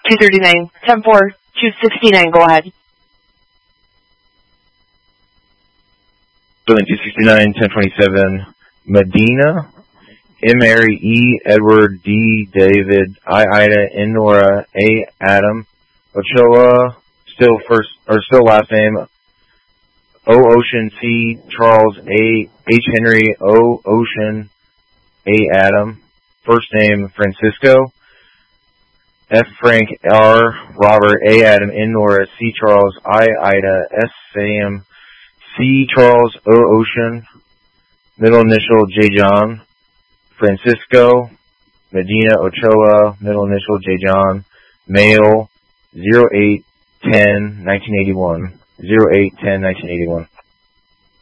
239, 10-4, 269, go ahead. Building 269, 1027, Medina, M. Mary, E. Edward, D. David, I. Ida, N. Nora, A. Adam, Ochoa, still last name, O. Ocean, C. Charles, A. H. Henry, O. Ocean, A. Adam, first name Francisco, F. Frank, R. Robert, A. Adam, N. Nora, C. Charles, I. Ida, S. Sam, C. Charles, O. Ocean, middle initial J. John, Francisco, Medina, Ochoa, middle initial J. John, male, 08-10-1981, 08-10-1981.